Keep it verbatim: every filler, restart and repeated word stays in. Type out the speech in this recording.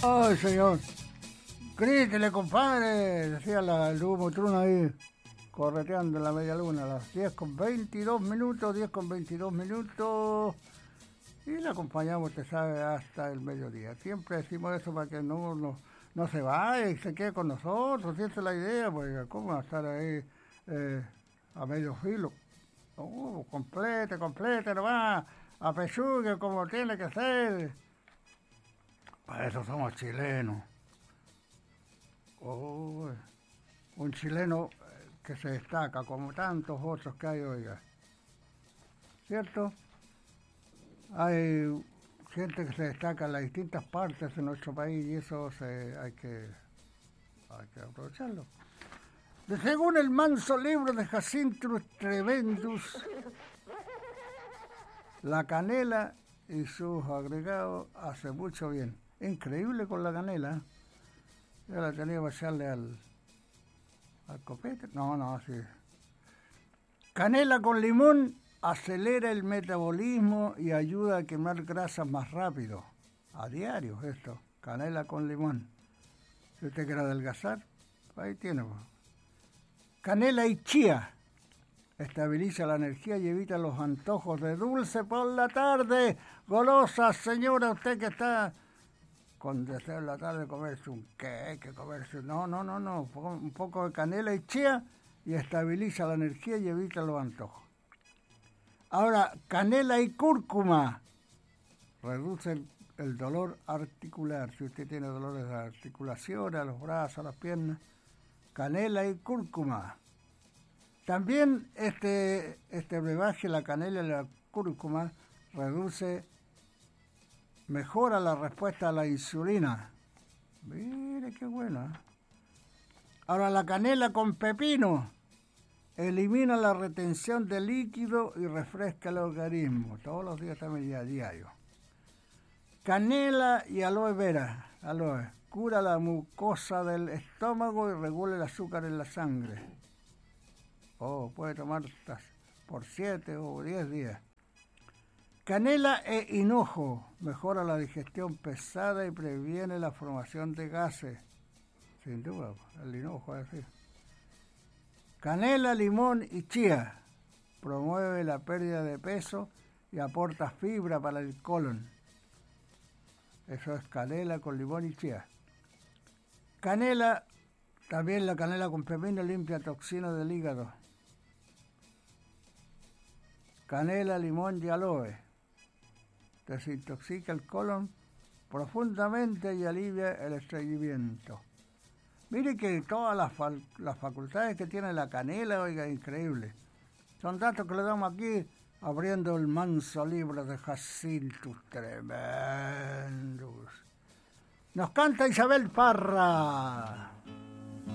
Ay, señor. Grítele, compadre, decía la, el humo truno ahí, correteando en la media luna, a las diez con veintidós minutos, diez con veintidós minutos, y la acompañamos, usted sabe, hasta el mediodía. Siempre decimos eso para que no, no, no se vaya y se quede con nosotros, si esa es la idea, pues, ¿cómo va a estar ahí eh, a medio filo? Uh, complete, complete, nomás, a pechugue como tiene que ser. Para eso somos chilenos. Oh, un chileno que se destaca como tantos otros que hay, oiga. ¿Cierto? Hay gente que se destaca en las distintas partes de nuestro país y eso se, hay que, hay que aprovecharlo. De según el manso libro de Jacintus Tremendus, la canela y sus agregados hace mucho bien. Increíble con la canela. Yo la tenía que echarle al, al copete. No, no, sí. Canela con limón acelera el metabolismo y ayuda a quemar grasas más rápido. A diario esto, canela con limón. Si usted quiere adelgazar, ahí tiene. Canela y chía. Estabiliza la energía y evita los antojos de dulce por la tarde. Golosa, señora, usted que está con deseo en la tarde comerse un queque, comerse... No, no, no, no. Un poco de canela y chía y estabiliza la energía y evita los antojos. Ahora, canela y cúrcuma. Reduce el, el dolor articular. Si usted tiene dolores de articulación, a los brazos, a las piernas. Canela y cúrcuma. También este, este brebaje, la canela y la cúrcuma, reduce, mejora la respuesta a la insulina. Mire qué buena. Ahora, la canela con pepino elimina la retención de líquido y refresca el organismo. Todos los días también a diario. Canela y aloe vera. Aloe. Cura la mucosa del estómago y regula el azúcar en la sangre. Oh, puede tomar por siete o diez días. Canela e hinojo. Mejora la digestión pesada y previene la formación de gases. Sin duda, el hinojo es así. Canela, limón y chía. Promueve la pérdida de peso y aporta fibra para el colon. Eso es canela con limón y chía. Canela, también la canela con pepino limpia toxinas del hígado. Canela, limón y aloe. Desintoxica el colon profundamente y alivia el estreñimiento. Mire que todas las, fa- las facultades que tiene la canela, oiga, increíble. Son datos que le damos aquí, abriendo el manso libro de Jacintus Tremendus. Nos canta Isabel Parra.